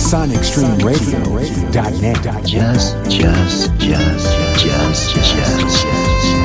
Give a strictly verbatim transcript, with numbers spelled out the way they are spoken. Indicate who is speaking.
Speaker 1: sonic stream radio dot net.
Speaker 2: Just, just, just, just, just, just.